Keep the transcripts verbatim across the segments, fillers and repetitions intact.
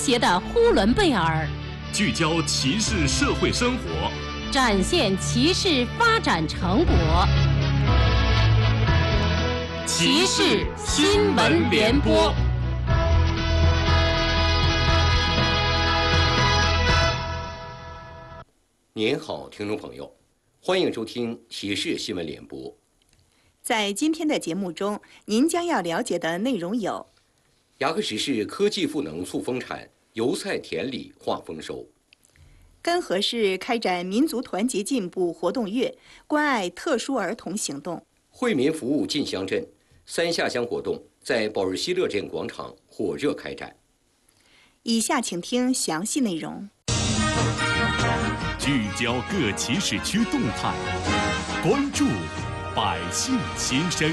谐的呼伦贝尔， 聚焦骑士社会生活， 展现骑士发展成果。骑士新闻联播。 您好，听众朋友，欢迎收听骑士新闻联播。 在今天的节目中，您将要了解的内容有： 牙克石市科技赋能促丰产，油菜田里话丰收； 根河市开展民族团结进步活动月，关爱特殊儿童行动； 惠民服务进乡镇，三下乡活动在保日西乐镇广场火热开展。 以下请听详细内容。 聚焦各骑士区动态，关注百姓心声。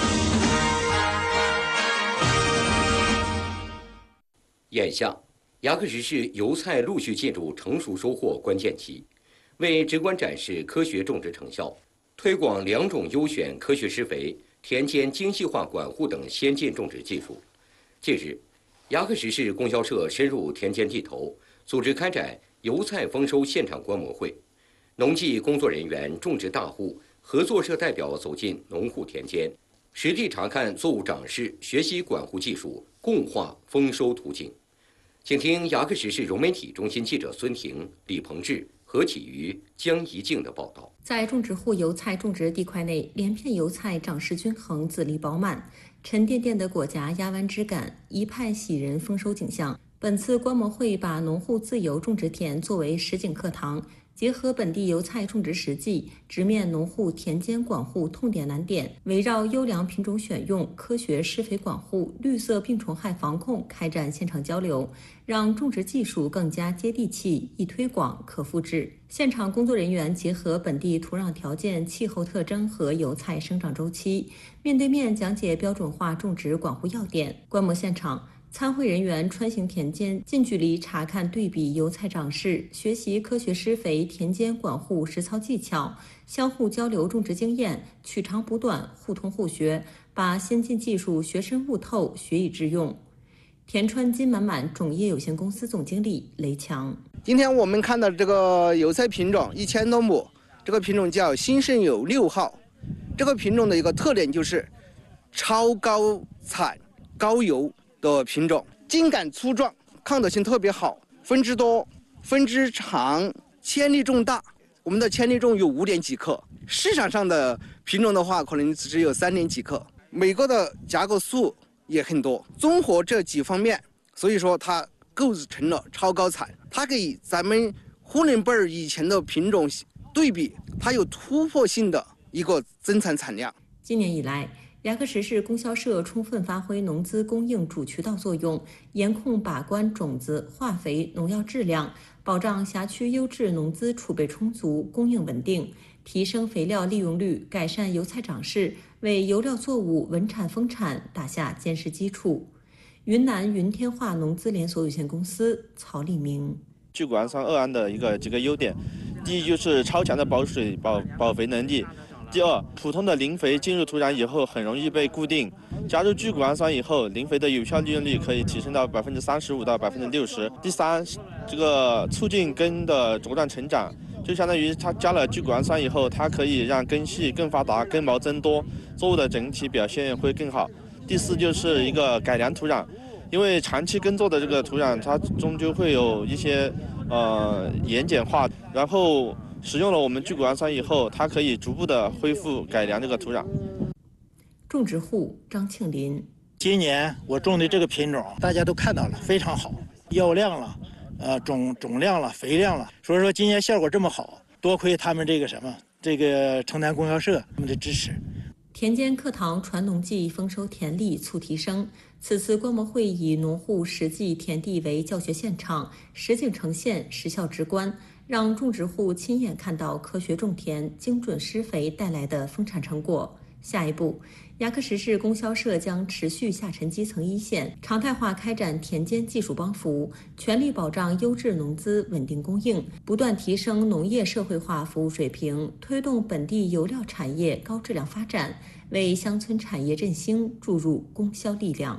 眼下，牙克石市油菜陆续进入成熟收获关键期，为直观展示科学种植成效，推广两种优选科学施肥、田间精细化管护等先进种植技术。近日，牙克石市供销社深入田间地头，组织开展油菜丰收现场观摩会，农技工作人员、种植大户、合作社代表走进农户田间，实地查看作物长势，学习管护技术，共话丰收途径。请听牙克石市融媒体中心记者孙婷、李鹏志、何启瑜、江怡静的报道。 在种植户油菜种植地块内，连片油菜长势均衡，籽粒饱满，沉甸甸的果荚压弯枝干，一派喜人丰收景象。本次观摩会把农户自由种植田作为实景课堂，结合本地油菜种植实际，直面农户田间管护痛点难点，围绕优良品种选用、科学施肥管护、绿色病虫害防控开展现场交流，让种植技术更加接地气、易推广、可复制。现场工作人员结合本地土壤条件、气候特征和油菜生长周期，面对面讲解标准化种植管护要点。观摩现场，参会人员穿行田间，近距离查看对比油菜长势，学习科学施肥、田间管护实操技巧，相互交流种植经验，取长补短，互通互学，把先进技术学深悟透，学以致用。田川金满满种业有限公司总经理雷强： 今天我们看到这个油菜品种一千多亩，这个品种叫新盛油六号。这个品种的一个特点就是超高产、高油的品种，茎秆粗壮，抗得性特别好，分枝多，分枝长，千粒重大。我们的千粒重有五点几克，市场上的品种的话，可能只有三点几克。每个的夹果数也很多，综合这几方面，所以说它构成了超高产。它给咱们呼伦贝尔以前的品种对比，它有突破性的一个增产产量。 今年以来，牙克石市供销社充分发挥农资供应主渠道作用，严控把关种子、化肥、农药质量，保障辖区优质农资储备充足、供应稳定，提升肥料利用率，改善油菜长势，为油料作物稳产丰产打下坚实基础。云南云天化农资连锁有限公司曹立明： 聚谷氨酸二铵的一个几个优点，第一就是超强的保水保保肥能力。第二，普通的磷肥进入土壤以后很容易被固定，加入聚谷氨酸以后，磷肥的有效利用率可以提升到百分之三十五到百分之六十。第三，这个促进根的茁壮成长，就相当于它加了聚谷氨酸以后，它可以让根系更发达、根毛增多，作物的整体表现会更好。第四，就是一个改良土壤，因为长期耕作的这个土壤，它终究会有一些呃盐碱化，然后使用了我们聚谷氨酸以后，它可以逐步的恢复改良这个土壤。 种植户张庆林： 今年我种的这个品种，大家都看到了，非常好，药量了，呃，种种量了，肥量了，所以说今年效果这么好，多亏他们这个什么，这个城南供销社他们的支持。 田间课堂传农技，丰收田力促提升。此次观摩会以农户实际田地为教学现场，实景呈现，实效直观，让种植户亲眼看到科学种田、精准施肥带来的丰产成果。下一步，牙克石市供销社将持续下沉基层一线，常态化开展田间技术帮扶，全力保障优质农资稳定供应，不断提升农业社会化服务水平，推动本地油料产业高质量发展，为乡村产业振兴注入供销力量。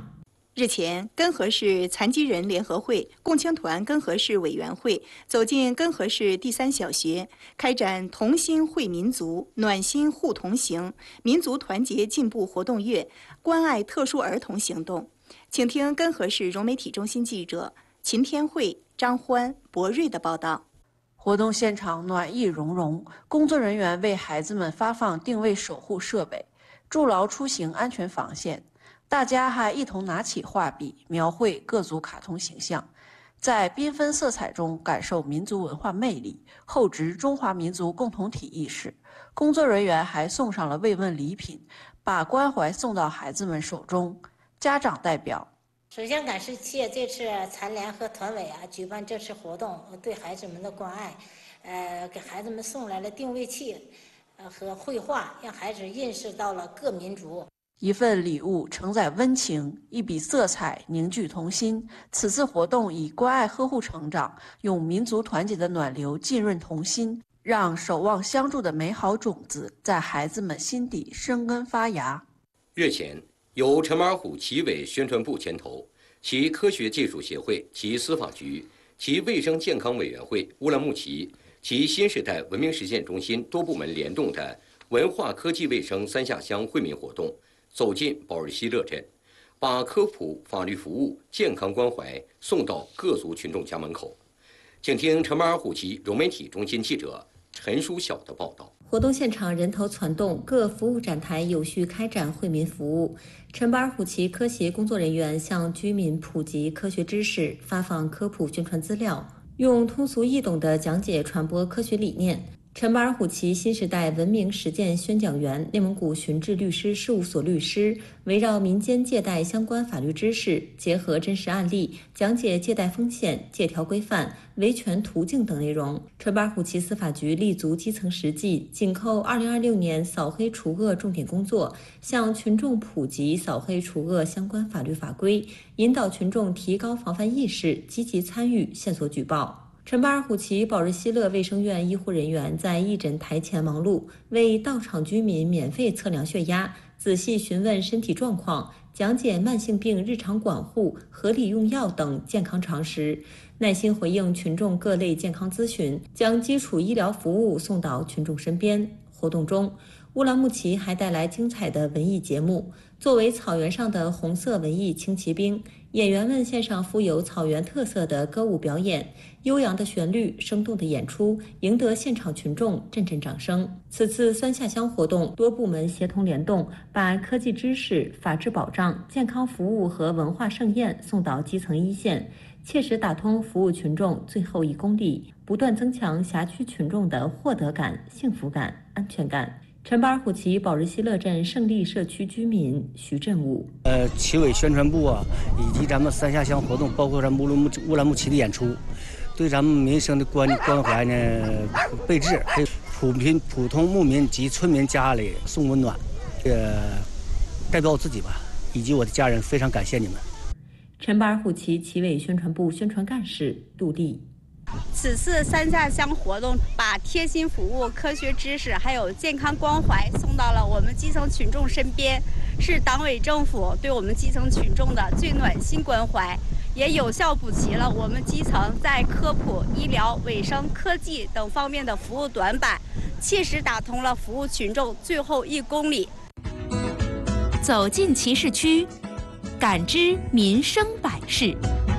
日前，根河市残疾人联合会、共青团根河市委员会走进根河市第三小学，开展“同心惠民族，暖心护同行”民族团结进步活动月关爱特殊儿童行动。请听根河市融媒体中心记者秦天慧、张欢、博瑞的报道。 活动现场暖意融融，工作人员为孩子们发放定位守护设备，筑牢出行安全防线。大家还一同拿起画笔，描绘各族卡通形象，在缤纷色彩中感受民族文化魅力，厚植中华民族共同体意识。工作人员还送上了慰问礼品，把关怀送到孩子们手中。家长代表： 首先感谢这次残联和团委啊举办这次活动对孩子们的关爱，呃，给孩子们送来了定位器，呃和绘画，让孩子认识到了各民族。 一份礼物承载温情，一笔色彩凝聚同心。此次活动以关爱呵护成长，用民族团结的暖流浸润童心，让守望相助的美好种子在孩子们心底生根发芽。 月前，由陈马尔虎旗委宣传部牵头，其科学技术协会、其司法局、其卫生健康委员会、乌兰牧骑、其新时代文明实践中心多部门联动的文化科技卫生三下乡惠民活动走进保日西乐镇，把科普、法律服务、健康关怀送到各族群众家门口。请听陈马尔虎旗融媒体中心记者陈淑晓的报道。 活动现场人头攒动，各服务展台有序开展惠民服务。陈巴尔虎旗科协工作人员向居民普及科学知识，发放科普宣传资料，用通俗易懂的讲解传播科学理念。陈巴尔虎旗新时代文明实践宣讲员、内蒙古巡治律师事务所律师围绕民间借贷相关法律知识，结合真实案例，讲解借贷风险、借条规范、维权途径等内容。陈巴尔虎旗司法局立足基层实际，紧扣二零二六年扫黑除恶重点工作，向群众普及扫黑除恶相关法律法规，引导群众提高防范意识，积极参与线索举报。陈巴尔虎旗保日西乐卫生院医护人员在义诊台前忙碌，为到场居民免费测量血压，仔细询问身体状况，讲解慢性病日常管护、合理用药等健康常识，耐心回应群众各类健康咨询，将基础医疗服务送到群众身边。活动中，乌兰牧骑还带来精彩的文艺节目，作为草原上的红色文艺轻骑兵，演员们献上富有草原特色的歌舞表演，悠扬的旋律、生动的演出，赢得现场群众阵阵掌声。此次三下乡活动多部门协同联动，把科技知识、法治保障、健康服务和文化盛宴送到基层一线，切实打通服务群众最后一公里，不断增强辖区群众的获得感、幸福感、安全感。陈巴尔虎旗保日西乐镇胜利社区居民徐振武： 呃，旗委宣传部啊，以及咱们三下乡活动，包括咱们乌兰牧乌兰牧骑的演出，对咱们民生的关关怀呢备至，给普民普通牧民及村民家里送温暖。呃，代表我自己吧，以及我的家人，非常感谢你们。 陈巴尔虎旗旗委宣传部宣传干事杜丽： 此次三下乡活动把贴心服务、科学知识还有健康关怀送到了我们基层群众身边，是党委政府对我们基层群众的最暖心关怀，也有效补齐了我们基层在科普、医疗、卫生、科技等方面的服务短板，切实打通了服务群众最后一公里。 走进骑士区，感知民生百事。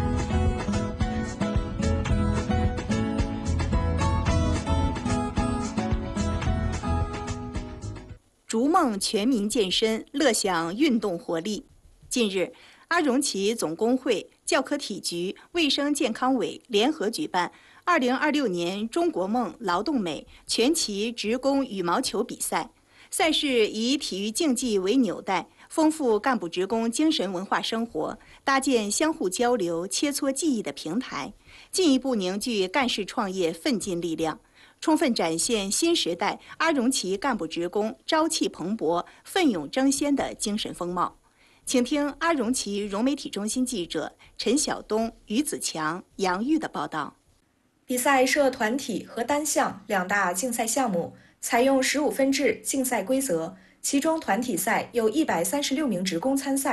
逐梦全民健身，乐享运动活力。近日，阿荣旗总工会、教科体局、卫生健康委联合举办二零二六年中国梦劳动美全旗职工羽毛球比赛。赛事以体育竞技为纽带，丰富干部职工精神文化生活，搭建相互交流、切磋技艺的平台，进一步凝聚干事创业奋进力量，充分展现新时代阿荣旗干部职工朝气蓬勃、奋勇争先的精神风貌。请听阿荣旗融媒体中心记者陈晓东、于子强、杨玉的报道。 比赛设团体和单项两大竞赛项目，采用十五分制竞赛规则，其中团体赛有一百三十六名职工参赛，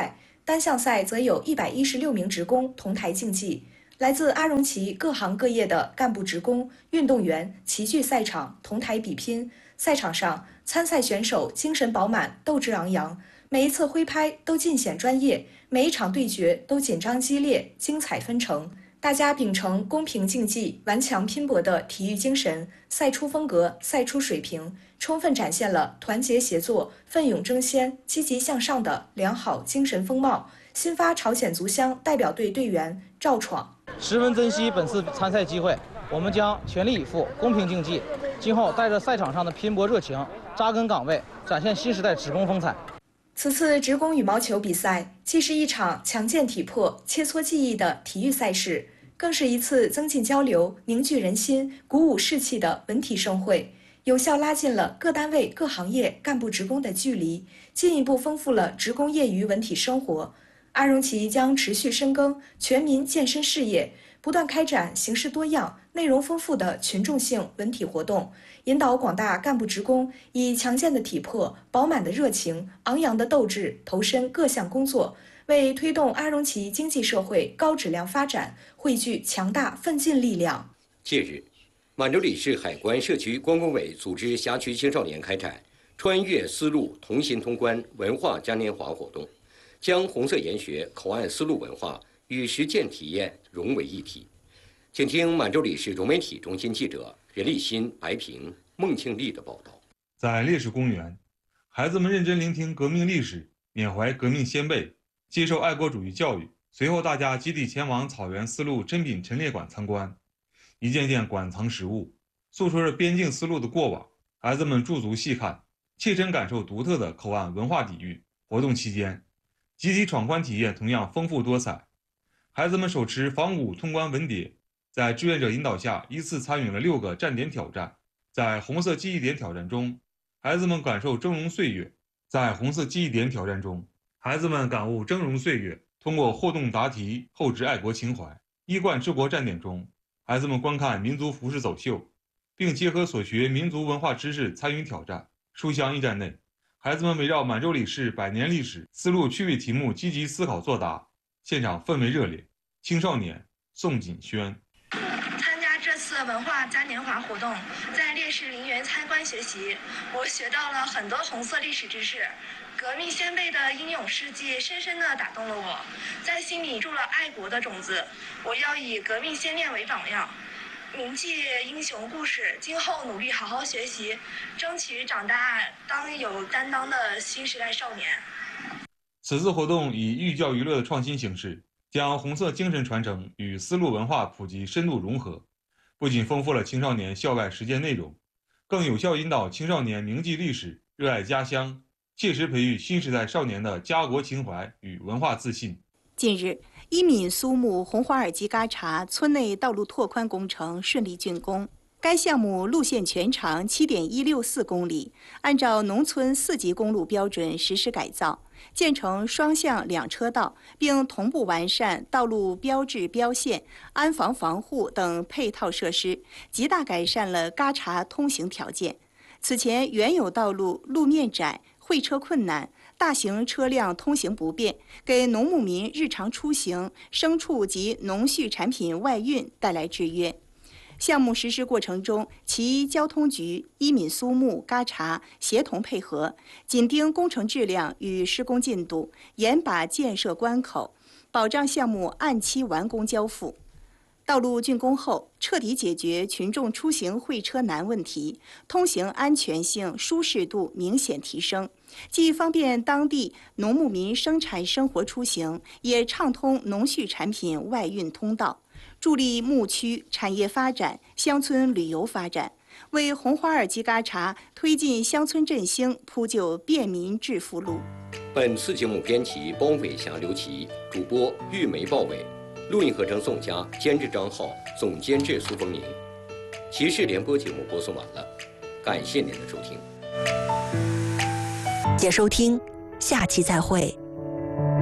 单项赛则有一百一十六名职工同台竞技。来自阿荣旗各行各业的干部职工、运动员齐聚赛场，同台比拼。赛场上，参赛选手精神饱满，斗志昂扬，每一次挥拍都尽显专业，每一场对决都紧张激烈，精彩纷呈。大家秉承公平竞技、顽强拼搏的体育精神，赛出风格，赛出水平，充分展现了团结协作、奋勇争先、积极向上的良好精神风貌。新发朝鲜族乡代表队队员赵闯。 十分珍惜本次参赛机会，我们将全力以赴，公平竞技。今后带着赛场上的拼搏热情，扎根岗位，展现新时代职工风采。 此次职工羽毛球比赛既是一场强健体魄、切磋技艺的体育赛事，更是一次增进交流、凝聚人心、鼓舞士气的文体盛会，有效拉近了各单位、各行业干部职工的距离，进一步丰富了职工业余文体生活。阿荣旗将持续深耕全民健身事业，不断开展形式多样、内容丰富的群众性文体活动，引导广大干部职工以强健的体魄、饱满的热情、昂扬的斗志投身各项工作，为推动阿荣旗经济社会高质量发展汇聚强大奋进力量。 近日，满洲里市海关社区观光委组织辖区青少年开展穿越丝路同心通关文化嘉年华活动，将红色研学口岸丝路文化与实践体验融为一体。请听满洲里市融媒体中心记者任立新、白平、孟庆丽的报道。 在烈士公园，孩子们认真聆听革命历史，缅怀革命先辈，接受爱国主义教育。随后，大家集体前往草原丝路珍品陈列馆参观，一件件馆藏实物，诉说着边境丝路的过往。孩子们驻足细看，切身感受独特的口岸文化底蕴。活动期间，集体闯关体验同样丰富多彩。孩子们手持仿古通关文牒，在志愿者引导下，依次参与了六个站点挑战。在红色记忆点挑战中，孩子们感受峥嵘岁月。在红色记忆点挑战中，孩子们感悟峥嵘岁月，通过互动答题厚植爱国情怀。一贯治国站点中，孩子们观看民族服饰走秀，并结合所学民族文化知识参与挑战。书香驿站内，孩子们围绕满洲里市百年历史丝路趣味题目积极思考作答，现场氛围热烈。青少年宋锦轩。 参加这次文化嘉年华活动，在烈士陵园参观学习，我学到了很多红色历史知识。革命先辈的英勇事迹深深地打动了我，在心里种了爱国的种子。我要以革命先烈为榜样，铭记英雄故事，今后努力好好学习，争取长大当有担当的新时代少年。 此次活动以寓教于乐的创新形式，将红色精神传承与丝路文化普及深度融合，不仅丰富了青少年校外实践内容，更有效引导青少年铭记历史、热爱家乡，切实培育新时代少年的家国情怀与文化自信。 近日，伊敏苏木红花尔基嘎查村内道路拓宽工程顺利竣工。该项目路线全长 七点一六四公里，按照农村四级公路标准实施改造，建成双向两车道，并同步完善道路标志标线、安防防护等配套设施，极大改善了嘎查通行条件。此前原有道路路面窄、会车困难，大型车辆通行不便，给农牧民日常出行、牲畜及农畜产品外运带来制约。项目实施过程中，其交通局、伊敏苏木、嘎查协同配合，紧盯工程质量与施工进度，严把建设关口，保障项目按期完工交付。道路竣工后，彻底解决群众出行会车难问题，通行安全性、舒适度明显提升，既方便当地农牧民生产生活出行，也畅通农畜产品外运通道，助力牧区产业发展、乡村旅游发展，为红花尔基嘎查推进乡村振兴铺就便民致富路。 本次节目编辑包伟霞、刘琦，主播玉梅、鲍伟，录音合成宋佳，监制张浩，总监制苏凤宁。骑士联播节目播送完了，感谢您的收听。 谢收听，下期再会。